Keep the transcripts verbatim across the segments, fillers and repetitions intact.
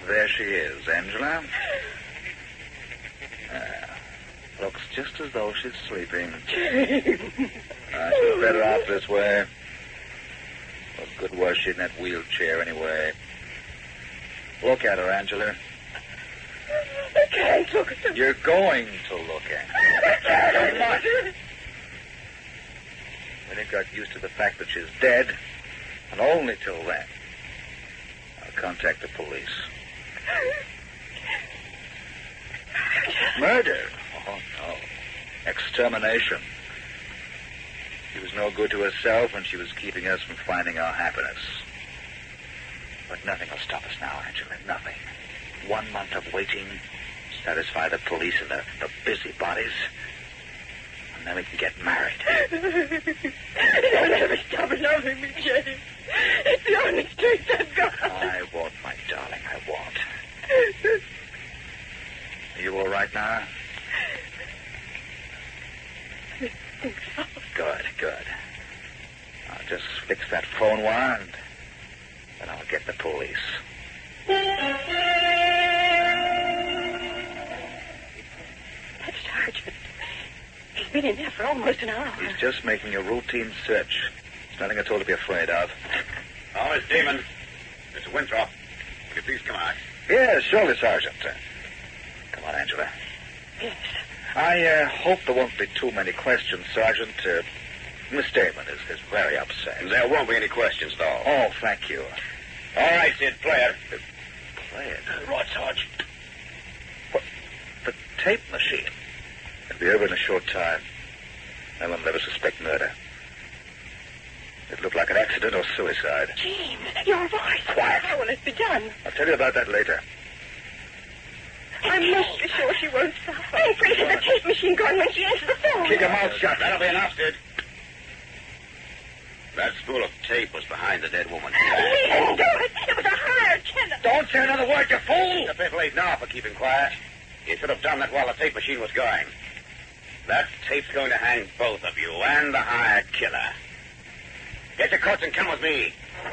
There she is, Angela. Uh, looks just as though she's sleeping. uh, she's better off this way. What good was she in that wheelchair, anyway? Look at her, Angela. I can't look at her. You're going to look at her. I can't. Not. When you got used to the fact that she's dead, and only till then, I'll contact the police. Murder? Oh, no. Extermination. She was no good to herself, and she was keeping us from finding our happiness. But nothing will stop us now, Angela. Nothing. One month of waiting, satisfy the police and the, the busybodies, and then we can get married. You'll never stop loving me, James. It's the only strength I've got. I won't, my darling, I won't. Are you all right now? I think so. Good, good. I'll just fix that phone wire, and then I'll get the police. That sergeant. He's been in there for almost an hour. He's just making a routine search. There's nothing at all to be afraid of. Oh, Miss Damon. Mister Winthrop. Will you please come out? Yes, surely, Sergeant. Uh, come on, Angela. Yes. I uh, hope there won't be too many questions, Sergeant. Uh, Miss Damon is, is very upset. There won't be any questions, though. Oh, thank you. All right, Sid, play it. Uh, play it? Uh, right, Sarge. What? The tape machine. It'll be over in a short time. No one will ever suspect murder. It looked like an accident or suicide. James, your voice. Quiet. How will it be done? I'll tell you about that later. I must be sure she won't suffer. I'm afraid of the tape machine going when she answers the phone. Keep your mouth shut. That'll be enough, Sid. That spool of tape was behind the dead woman. He didn't do it. It was a hired killer. Don't say another word, you fool! It's a bit late now for keeping quiet. You should have done that while the tape machine was going. That tape's going to hang both of you and the hired killer. Get your coats and come with me.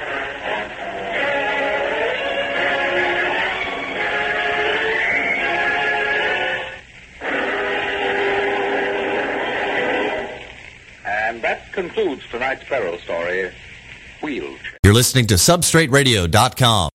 And that concludes tonight's peril story, Wheelchair. You're listening to Substrate Radio dot com.